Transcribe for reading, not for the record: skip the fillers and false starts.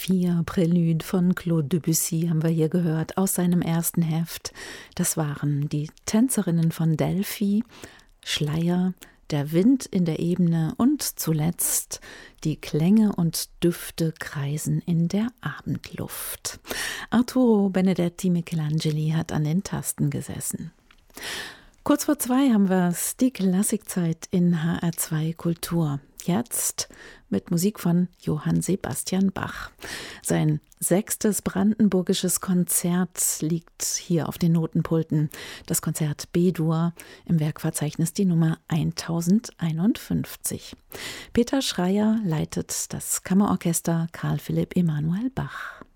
4 Prélude von Claude Debussy haben wir hier gehört aus seinem ersten Heft. Das waren die Tänzerinnen von Delphi, Schleier, der Wind in der Ebene und zuletzt die Klänge und Düfte kreisen in der Abendluft. Arturo Benedetti Michelangeli hat an den Tasten gesessen. Kurz vor 2 haben wir es, die Klassikzeit in HR2 Kultur. Jetzt mit Musik von Johann Sebastian Bach. Sein 6. brandenburgisches Konzert liegt hier auf den Notenpulten. Das Konzert B-Dur, im Werkverzeichnis die Nummer 1051. Peter Schreier leitet das Kammerorchester Carl Philipp Emanuel Bach.